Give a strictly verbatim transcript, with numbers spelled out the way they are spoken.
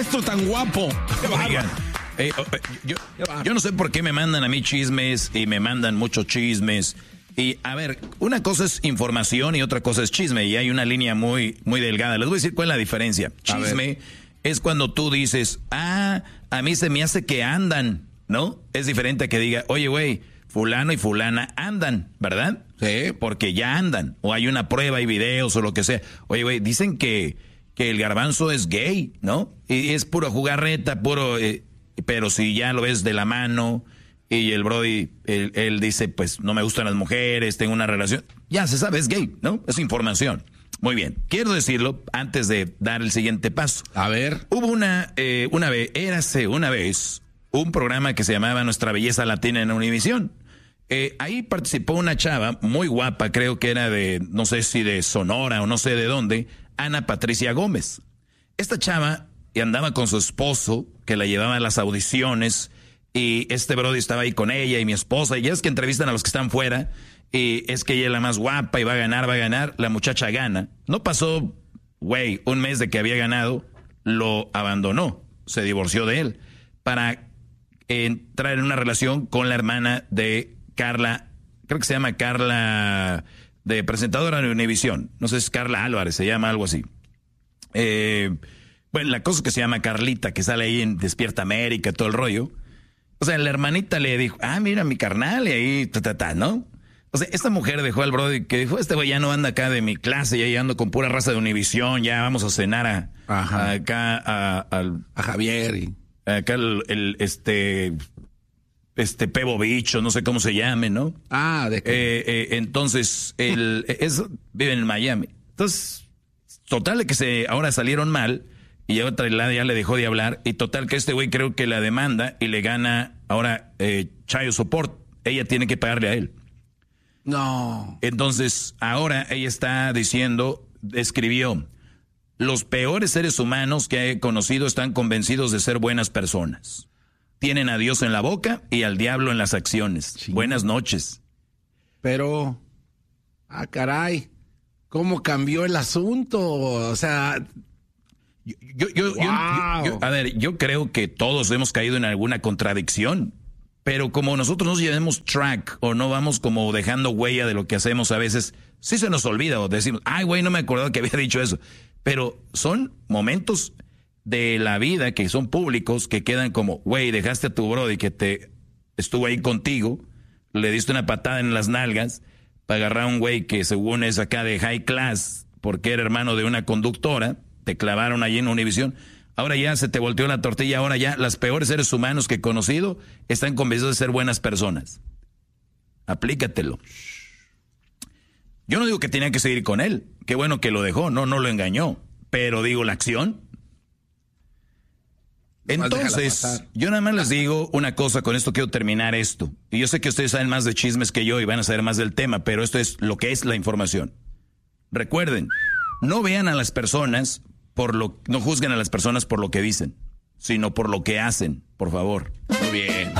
maestro tan guapo. Oigan, eh, yo, yo no sé por qué me mandan a mí chismes y me mandan muchos chismes. Y a ver, una cosa es información y otra cosa es chisme. Y hay una línea muy, muy delgada. Les voy a decir cuál es la diferencia. Chisme es cuando tú dices, ah, a mí se me hace que andan, ¿no? Es diferente a que diga, oye, güey, fulano y fulana andan, ¿verdad? Sí. Porque ya andan. O hay una prueba, hay videos o lo que sea. Oye, güey, dicen que, que el garbanzo es gay, ¿no? Y es puro jugarreta, puro... Eh, pero si ya lo ves de la mano y el brody, él, él dice, pues no me gustan las mujeres, tengo una relación. Ya se sabe, es gay, ¿no? Es información. Muy bien. Quiero decirlo antes de dar el siguiente paso. A ver. Hubo una, eh, una vez, érase una vez, un programa que se llamaba Nuestra Belleza Latina en Univisión. Eh, ahí participó una chava muy guapa, creo que era de, no sé si de Sonora o no sé de dónde, Ana Patricia Gómez. Esta chava andaba con su esposo, que la llevaba a las audiciones, y este brody estaba ahí con ella y mi esposa, y ya es que entrevistan a los que están fuera, y es que ella es la más guapa y va a ganar, va a ganar, la muchacha gana. No pasó, güey, un mes de que había ganado, lo abandonó, se divorció de él, para entrar en una relación con la hermana de Carla, creo que se llama Carla, de presentadora de Univisión, no sé si es Carla Álvarez, se llama algo así. Eh... Bueno, la cosa que se llama Carlita, que sale ahí en Despierta América, todo el rollo. O sea, la hermanita le dijo, ah, mira, mi carnal, y ahí, ta, ta, ta, ¿no? O sea, esta mujer dejó al brody que dijo, este güey ya no anda acá de mi clase, ya ando con pura raza de Univisión, ya vamos a cenar a, a acá a, a, a Javier y acá el, el este este Pebo Bicho, no sé cómo se llame, ¿no? Ah, de qué. Eh, eh, entonces, el, es, vive en Miami. Entonces, total de que se ahora salieron mal. Y otra ya le dejó de hablar. Y total que este güey creo que la demanda y le gana ahora eh, Child Support. Ella tiene que pagarle a él. No. Entonces ahora ella está diciendo, escribió, los peores seres humanos que he conocido están convencidos de ser buenas personas. Tienen a Dios en la boca y al diablo en las acciones. Sí. Buenas noches. Pero, ah, caray, ¿cómo cambió el asunto? O sea... Yo, yo, yo, wow. yo, yo, a ver, yo creo que todos hemos caído en alguna contradicción, pero como nosotros no llevamos track o no vamos como dejando huella de lo que hacemos a veces, sí se nos olvida o decimos, ay, güey, no me acordaba que había dicho eso. Pero son momentos de la vida que son públicos que quedan como, güey, dejaste a tu brody que te estuvo ahí contigo, le diste una patada en las nalgas para agarrar a un güey que según es acá de high class porque era hermano de una conductora. Te clavaron allí en Univisión. Ahora ya se te volteó la tortilla. Ahora ya los peores seres humanos que he conocido están convencidos de ser buenas personas. Aplícatelo. Yo no digo que tenía que seguir con él. Qué bueno que lo dejó. No, no lo engañó. Pero digo, la acción. Entonces, yo nada más les digo una cosa. Con esto quiero terminar esto. Y yo sé que ustedes saben más de chismes que yo y van a saber más del tema. Pero esto es lo que es la información. Recuerden, no vean a las personas... Por lo, no juzguen a las personas por lo que dicen, sino por lo que hacen, por favor. Muy bien.